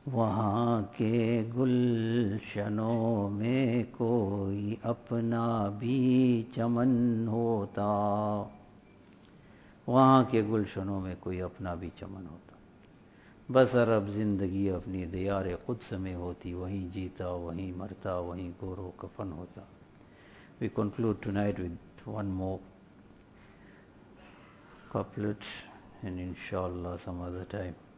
वहाँ के गुलशनों में कोई अपना भी चमन होता। वहाँ के गुलशनों में कोई अपना भी चमन होता। बस अब जिंदगी अपनी दियार क़ुद्स में होती, वहीं जीता वहीं मरता, वहीं गोरो कफन होता। We conclude tonight with one more couplet and inshallah some other time.